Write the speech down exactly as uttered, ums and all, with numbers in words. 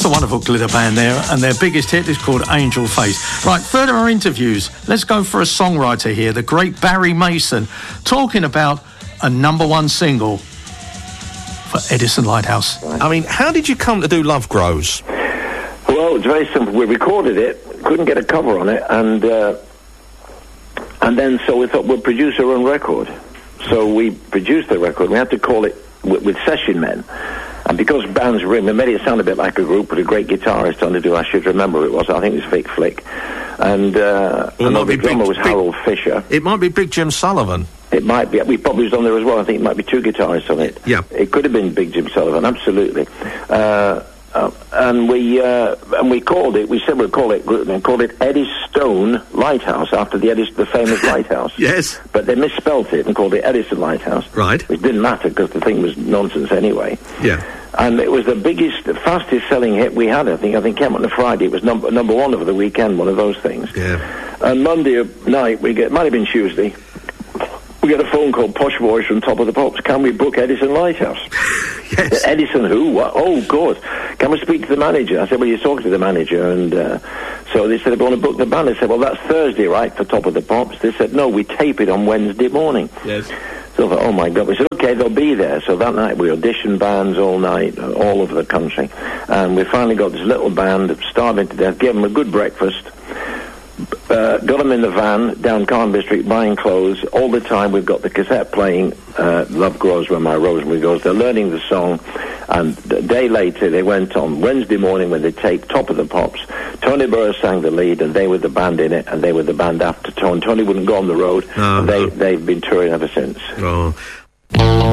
a wonderful glitter band there, and their biggest hit is called Angel Face. Right, further our interviews. Let's go for a songwriter here, the great Barry Mason, talking about a number one single for Edison Lighthouse. I mean, how did you come to do Love Grows? Well, it's very simple. We recorded it, couldn't get a cover on it, and uh, and then so we thought we'd produce our own record. So we produced the record. We had to call it with, with session men. And because bands were in, we made it sound a bit like a group with a great guitarist on to do. I should remember who it was. I think it was Vic Flick. And uh, well, another big, drummer was big, Harold Fisher. It might be Big Jim Sullivan. It might be. We probably was on there as well. I think it might be two guitarists on it. Yeah. It could have been Big Jim Sullivan, absolutely. Uh, uh, and we uh, and we called it, we said we'd call it, we called it Eddystone Lighthouse, after the Edison, the famous lighthouse. Yes. But they misspelt it and called it Edison Lighthouse. Right. Which didn't matter because the thing was nonsense anyway. Yeah. And it was the biggest, the fastest selling hit we had, I think. I think it came on a Friday. It was number number one over the weekend, one of those things. Yeah. And Monday night, we get, might have been Tuesday, we get a phone call, posh boys from Top of the Pops. Can we book Edison Lighthouse? Yes. Edison who? What? Oh, good. Can we speak to the manager? I said, well, you talk to the manager. And uh, so they said, if you want to book the band, I said, well, that's Thursday, right, for Top of the Pops? They said, no, we tape it on Wednesday morning. Yes. So I thought, oh, my God. We said, okay, they'll be there. So that night we auditioned bands all night, uh, all over the country. And we finally got this little band, starving to death, gave them a good breakfast, uh, got them in the van down Carnaby Street buying clothes. All the time we've got the cassette playing uh, Love Grows Where My Rosemary Goes. They're learning the song. And a day later, they went on Wednesday morning when they taped Top of the Pops. Tony Burr sang the lead, and they were the band in it, and they were the band after Tony. Tony wouldn't go on the road. No, and they, no. they've been touring ever since. Oh.